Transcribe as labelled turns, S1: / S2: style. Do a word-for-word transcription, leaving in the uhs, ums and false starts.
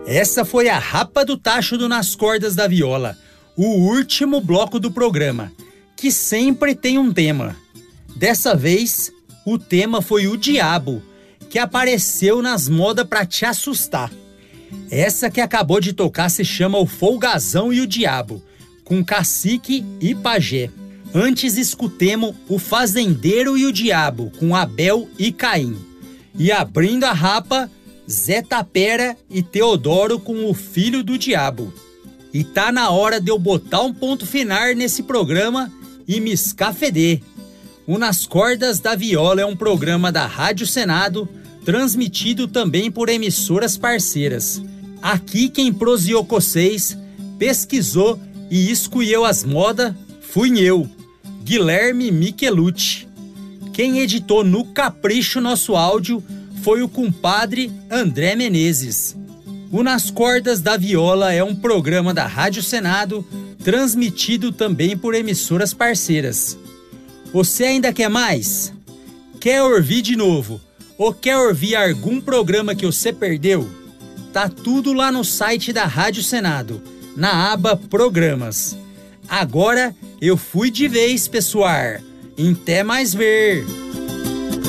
S1: Essa foi a Rapa do Tacho do Nas Cordas da Viola, o último bloco do programa, que sempre tem um tema. Dessa vez, o tema foi o diabo, que apareceu nas modas pra te assustar. Essa que acabou de tocar se chama O Folgazão e o Diabo, com Cacique e Pajé. Antes escutemos O Fazendeiro e o Diabo, com Abel e Caim. E abrindo a rapa, Zé Tapera e Teodoro com O Filho do Diabo. E tá na hora de eu botar um ponto final nesse programa e me escafeder. O Nas Cordas da Viola é um programa da Rádio Senado, transmitido também por emissoras parceiras. Aqui quem proseou com vocês, pesquisou e escolheu as modas, fui eu, Guilherme Michelucci. Quem editou no capricho nosso áudio foi o compadre André Menezes. O Nas Cordas da Viola é um programa da Rádio Senado, transmitido também por emissoras parceiras. Você ainda quer mais? Quer ouvir de novo? Ou quer ouvir algum programa que você perdeu? Tá tudo lá no site da Rádio Senado, na aba Programas. Agora eu fui de vez, pessoal. Até mais ver!